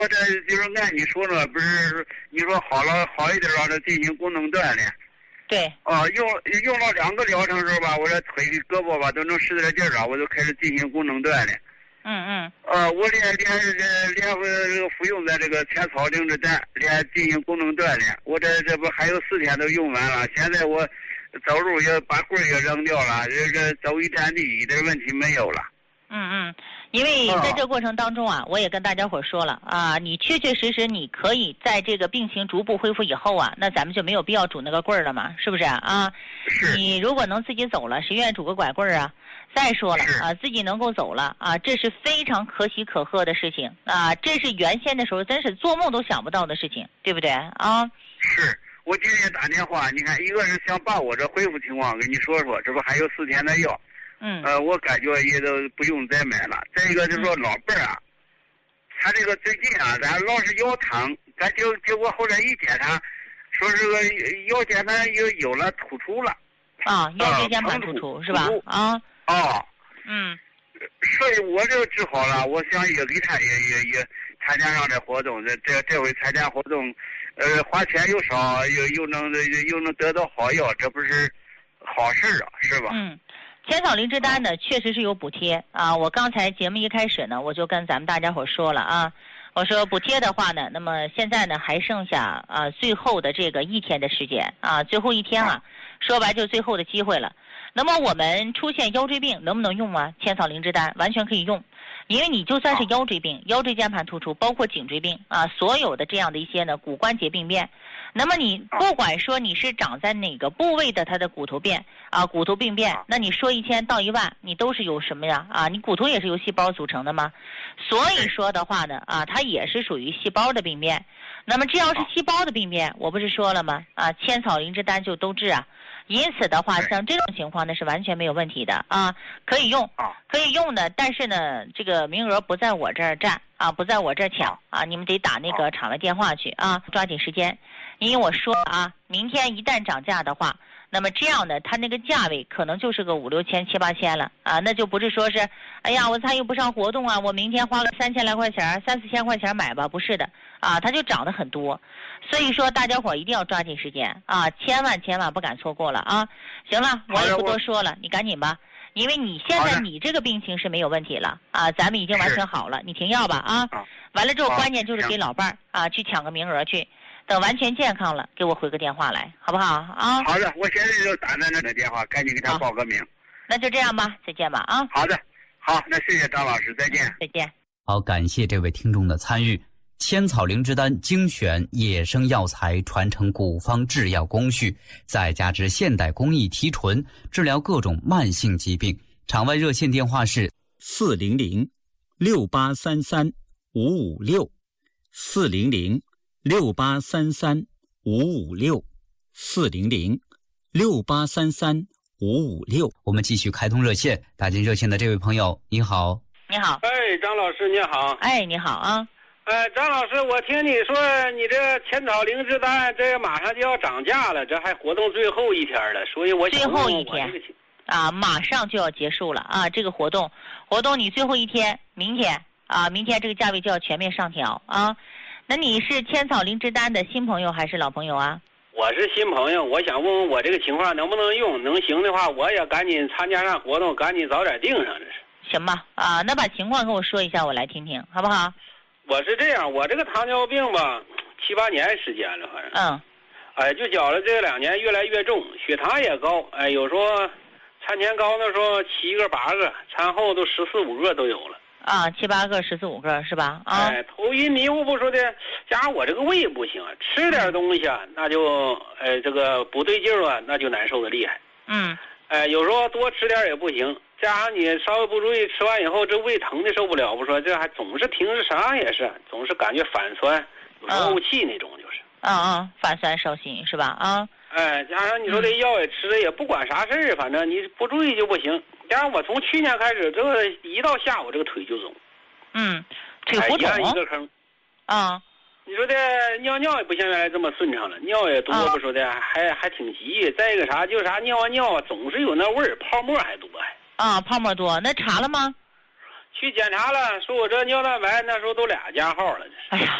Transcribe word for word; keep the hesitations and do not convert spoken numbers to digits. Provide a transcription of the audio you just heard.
我这就是按你说的，不是你说好了好一点让他进行功能锻炼。 对。 啊，用用了两个疗程时候吧，我这腿胳膊吧都能使点劲儿了，我就开始进行功能锻炼。 嗯嗯。 呃，我连连连回服用在这个千草灵芝丹，连进行功能锻炼。我这这不还有四天都用完了，现在我走路也把棍儿也扔掉了，这个走一站地一点问题没有了。 嗯嗯，因为在这过程当中啊，我也跟大家伙说了啊，你确确实实你可以在这个病情逐步恢复以后啊，那咱们就没有必要拄那个棍儿了嘛，是不是啊？你如果能自己走了，谁愿意拄个拐棍儿啊？再说了啊，自己能够走了啊，这是非常可喜可贺的事情啊，这是原先的时候真是做梦都想不到的事情，对不对啊？ 是。我今天打电话，你看，一个是想把我这恢复情况跟你说说，这不还有四天的药。 嗯， 呃，我感觉也都不用再买了。再一个就是说老伴儿啊，他这个最近啊，咱老是腰疼，咱就结果后来一检查，说是个腰间盘有有了突出了。 啊，腰椎间盘突出是吧？啊。 哦。 嗯。 所以我这个治好了，我想也给他也也也参加上这活动，这这这回参加活动，呃，花钱又少，又又能又能得到好药，这不是好事啊，是吧？ 嗯。千草灵芝丹呢，确实是有补贴啊！我刚才节目一开始呢，我就跟咱们大家伙说了啊，我说补贴的话呢，那么现在呢还剩下啊最后的这个一天的时间啊，最后一天了，说白就最后的机会了。那么我们出现腰椎病能不能用啊？千草灵芝丹完全可以用，因为你就算是腰椎病、腰椎间盘突出，包括颈椎病啊，所有的这样的一些呢骨关节病变。那么你不管说你是长在哪个部位的它的骨头变啊，骨头病变，那你说一千到一万，你都是有什么呀？啊，你骨头也是由细胞组成的吗？所以说的话呢，啊，它也是属于细胞的病变。那么只要是细胞的病变，我不是说了吗？啊，千草灵芝丹就都治啊。因此的话，像这种情况呢是完全没有问题的啊，可以用，可以用的。但是呢，这个名额不在我这儿占啊，不在我这儿抢啊，你们得打那个场外电话去啊，抓紧时间。因为我说啊，明天一旦涨价的话，那么这样的它那个价位可能就是个五六千、七八千了啊，那就不是说是，哎呀，我参与不上活动啊，我明天花个三千来块钱、三四千块钱买吧，不是的啊，它就涨得很多。所以说大家伙一定要抓紧时间啊，千万千万不敢错过了啊！行了，我也不多说了，你赶紧吧，因为你现在你这个病情是没有问题了啊，咱们已经完全好了，你停药吧啊！完了之后关键就是给老伴儿啊去抢个名额去。等完全健康了，给我回个电话来，好不好啊？ 好的，我现在就打那个电话，赶紧给他报个名。 那就这样吧，再见吧啊！ 好的，好，那谢谢张老师，再见。 再见。 好，感谢这位听众的参与。千草灵芝丹精选野生药材，传承古方制药工序，再加之现代工艺提纯，治疗各种慢性疾病。场外热线电话是四零零六八三三五五六四零零六八三三五五六四零零六八三三五五六。 我们继续开通热线，打进热线的这位朋友，你好。 你好。 哎，张老师你好。 哎，你好啊。 呃，张老师，我听你说你这千草灵芝丹这马上就要涨价了，这还活动最后一天了，所以我最后一天啊，马上就要结束了啊，这个活动活动你最后一天，明天啊，明天这个价位就要全面上调啊。那你是千草灵芝丹的新朋友还是老朋友啊？ 我是新朋友，我想问问我这个情况能不能用，能行的话我也赶紧参加上活动，赶紧早点定上这是。 行吧，啊，那把情况跟我说一下，我来听听，好不好？ 我是这样，我这个糖尿病吧，七八年时间了，反正。 嗯。 哎，就觉了这两年越来越重，血糖也高，哎，有时候餐前高那时候七个八个，餐后都十四五个都有了。 啊，七八个、十四五个是吧？啊， 哎，头晕迷糊不说的，加上我这个胃不行，吃点东西啊，那就，哎，这个不对劲儿啊，那就难受的厉害。 嗯。 哎，有时候多吃点也不行，加上你稍微不注意，吃完以后这胃疼的受不了，不说这还总是停止啥也是，总是感觉反酸，有时候怄气那种就是。 嗯嗯，反酸烧心是吧？啊。 哎，加上你说这药也吃的也不管啥事儿，反正你不注意就不行。加上我从去年开始，这个一到下午这个腿就肿。 嗯，腿浮肿。 哎，一个坑。 啊。 你说这尿尿也不像原来这么顺畅了，尿也多，不说的还还挺急。再一个啥，就是啥尿啊尿啊，总是有那味儿，泡沫还多还。 啊，泡沫多，那查了吗？ 去检查了，说我这尿蛋白那时候都俩加号了。 哎呀。